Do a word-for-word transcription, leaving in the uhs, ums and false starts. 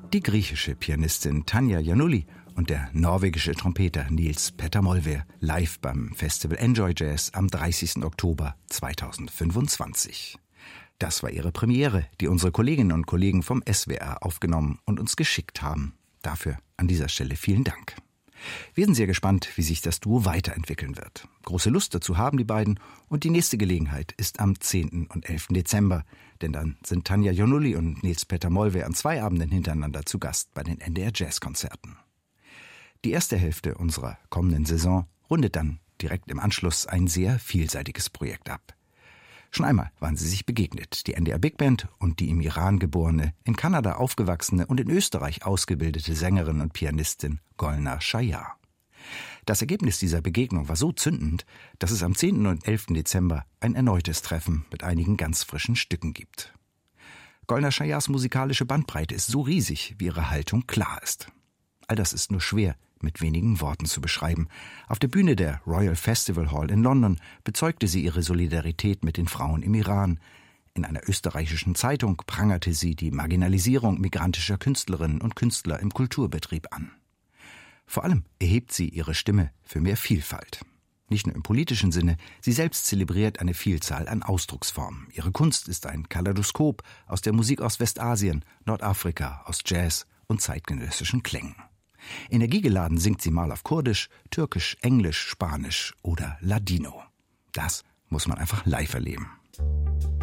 Die griechische Pianistin Tanja Giannulli und der norwegische Trompeter Niels Petter Molvær live beim Festival Enjoy Jazz am dreißigsten Oktober zweitausendfünfundzwanzig. Das war ihre Premiere, die unsere Kolleginnen und Kollegen vom S W R aufgenommen und uns geschickt haben. Dafür an dieser Stelle vielen Dank. Wir sind sehr gespannt, wie sich das Duo weiterentwickeln wird. Große Lust dazu haben die beiden und die nächste Gelegenheit ist am zehnten und elften Dezember, denn dann sind Tanja Giannulli und Niels Petter Molvær an zwei Abenden hintereinander zu Gast bei den N D R Jazzkonzerten. Die erste Hälfte unserer kommenden Saison rundet dann direkt im Anschluss ein sehr vielseitiges Projekt ab. Schon einmal waren sie sich begegnet, die N D R Big Band und die im Iran geborene, in Kanada aufgewachsene und in Österreich ausgebildete Sängerin und Pianistin Golnar Shayar. Das Ergebnis dieser Begegnung war so zündend, dass es am zehnten und elften Dezember ein erneutes Treffen mit einigen ganz frischen Stücken gibt. Golnar Shayars musikalische Bandbreite ist so riesig, wie ihre Haltung klar ist. All das ist nur schwer mit wenigen Worten zu beschreiben. Auf der Bühne der Royal Festival Hall in London bezeugte sie ihre Solidarität mit den Frauen im Iran. In einer österreichischen Zeitung prangerte sie die Marginalisierung migrantischer Künstlerinnen und Künstler im Kulturbetrieb an. Vor allem erhebt sie ihre Stimme für mehr Vielfalt. Nicht nur im politischen Sinne, sie selbst zelebriert eine Vielzahl an Ausdrucksformen. Ihre Kunst ist ein Kaleidoskop aus der Musik aus Westasien, Nordafrika, aus Jazz und zeitgenössischen Klängen. Energiegeladen singt sie mal auf Kurdisch, Türkisch, Englisch, Spanisch oder Ladino. Das muss man einfach live erleben.